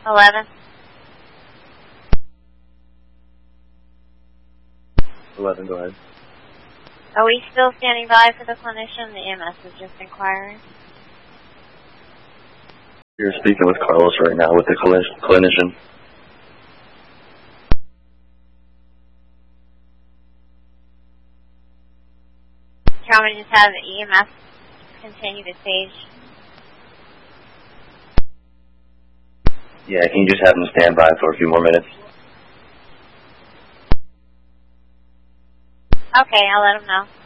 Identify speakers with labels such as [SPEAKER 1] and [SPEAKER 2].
[SPEAKER 1] 11.
[SPEAKER 2] 11, go ahead.
[SPEAKER 1] Are we still standing by for the clinician? The EMS is just inquiring.
[SPEAKER 2] You're speaking with Carlos right now with the clinician.
[SPEAKER 1] Do you want me to just have the EMS continue to stage?
[SPEAKER 2] Yeah, can you just have them stand by for a few more minutes?
[SPEAKER 1] Okay, I'll let them know.